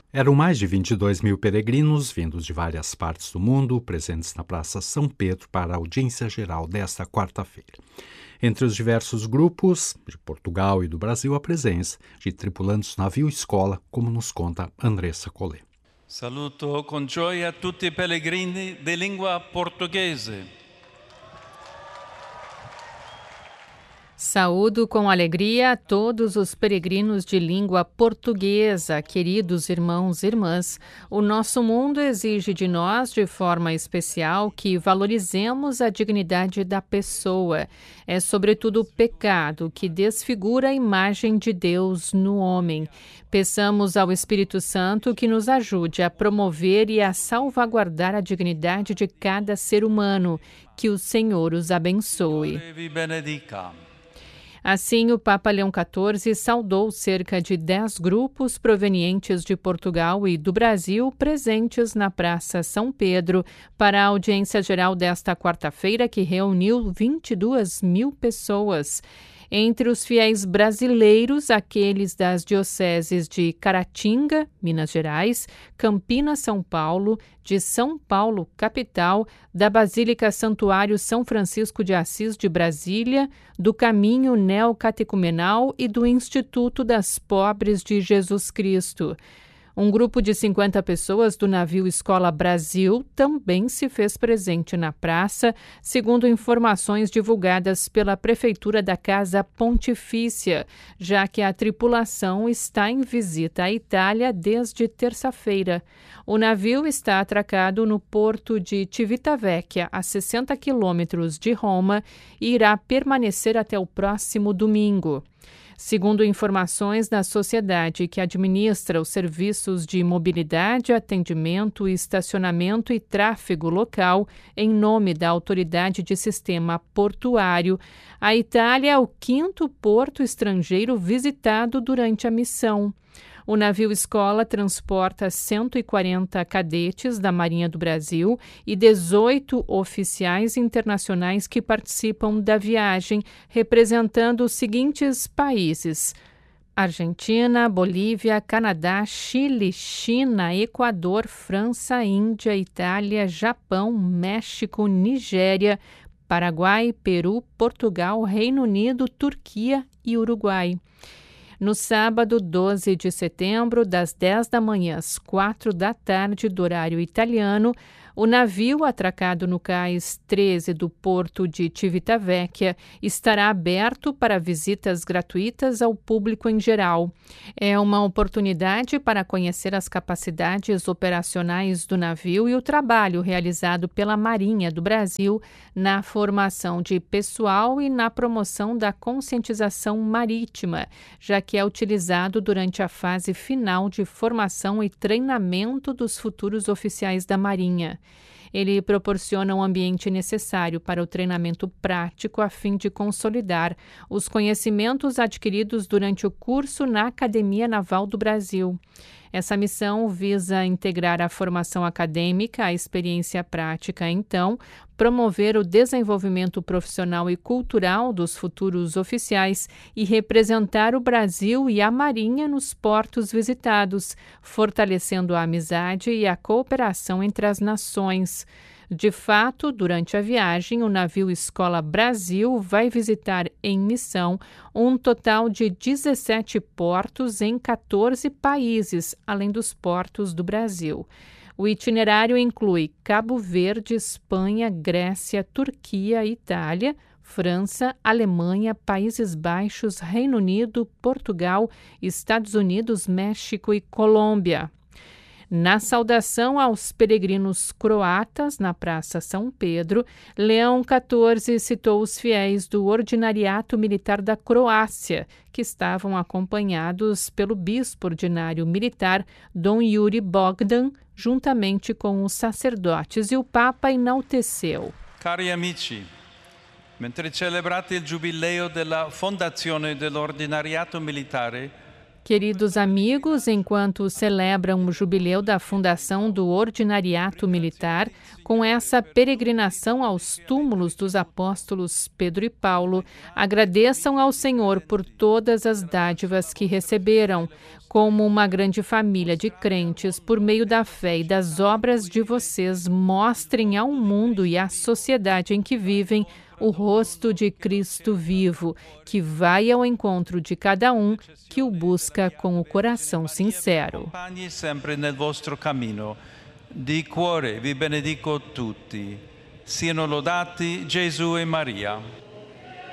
Eram mais de 22 mil peregrinos vindos de várias partes do mundo, presentes na Praça São Pedro para a audiência geral desta quarta-feira. Entre os diversos grupos de Portugal e do Brasil, a presença de tripulantes do navio escola, como nos conta Andressa Collet. Saluto con gioia tutti i pellegrini di lingua portoghese. Saúdo com alegria a todos os peregrinos de língua portuguesa, queridos irmãos e irmãs. O nosso mundo exige de nós, de forma especial, que valorizemos a dignidade da pessoa. É, sobretudo, o pecado que desfigura a imagem de Deus no homem. Peçamos ao Espírito Santo que nos ajude a promover e a salvaguardar a dignidade de cada ser humano. Que o Senhor os abençoe. Assim, o Papa Leão XIV saudou cerca de 10 grupos provenientes de Portugal e do Brasil presentes na Praça São Pedro para a audiência geral desta quarta-feira, que reuniu 22 mil pessoas. Entre os fiéis brasileiros, aqueles das dioceses de Caratinga, Minas Gerais, Campinas, São Paulo, de São Paulo, capital, da Basílica Santuário São Francisco de Assis de Brasília, do Caminho Neocatecumenal e do Instituto das Pobres de Jesus Cristo. Um grupo de 50 pessoas do navio Escola Brasil também se fez presente na praça, segundo informações divulgadas pela Prefeitura da Casa Pontifícia, já que a tripulação está em visita à Itália desde terça-feira. O navio está atracado no porto de Civitavecchia, a 60 quilômetros de Roma, e irá permanecer até o próximo domingo. Segundo informações da sociedade que administra os serviços de mobilidade, atendimento, estacionamento e tráfego local, em nome da Autoridade de Sistema Portuário, a Itália é o 5º porto estrangeiro visitado durante a missão. O navio escola transporta 140 cadetes da Marinha do Brasil e 18 oficiais internacionais que participam da viagem, representando os seguintes países: Argentina, Bolívia, Canadá, Chile, China, Equador, França, Índia, Itália, Japão, México, Nigéria, Paraguai, Peru, Portugal, Reino Unido, Turquia e Uruguai. No sábado, 12 de setembro, das 10 da manhã às 4 da tarde do horário italiano, o navio, atracado no cais 13 do porto de Civitavecchia, estará aberto para visitas gratuitas ao público em geral. É uma oportunidade para conhecer as capacidades operacionais do navio e o trabalho realizado pela Marinha do Brasil na formação de pessoal e na promoção da conscientização marítima, já que é utilizado durante a fase final de formação e treinamento dos futuros oficiais da Marinha. Ele proporciona um ambiente necessário para o treinamento prático a fim de consolidar os conhecimentos adquiridos durante o curso na Academia Naval do Brasil. Essa missão visa integrar a formação acadêmica à experiência prática, então, promover o desenvolvimento profissional e cultural dos futuros oficiais e representar o Brasil e a Marinha nos portos visitados, fortalecendo a amizade e a cooperação entre as nações. De fato, durante a viagem, o navio Escola Brasil vai visitar em missão um total de 17 portos em 14 países, além dos portos do Brasil. O itinerário inclui Cabo Verde, Espanha, Grécia, Turquia, Itália, França, Alemanha, Países Baixos, Reino Unido, Portugal, Estados Unidos, México e Colômbia. Na saudação aos peregrinos croatas na Praça São Pedro, Leão XIV citou os fiéis do Ordinariato Militar da Croácia, que estavam acompanhados pelo bispo ordinário militar Dom Yuri Bogdan, juntamente com os sacerdotes, e o Papa enalteceu. Cari amici, mentre celebrate il giubileo della fondazione dell'Ordinariato Militare, Queridos amigos, enquanto celebram o jubileu da fundação do Ordinariato Militar, com essa peregrinação aos túmulos dos apóstolos Pedro e Paulo, agradeçam ao Senhor por todas as dádivas que receberam, como uma grande família de crentes, por meio da fé e das obras de vocês, mostrem ao mundo e à sociedade em que vivem o rosto de Cristo vivo, que vai ao encontro de cada um que o busca com o coração sincero. Acompanhi sempre nel vostro cammino. Di cuore vi benedico tutti. Siano lodati Gesù e Maria.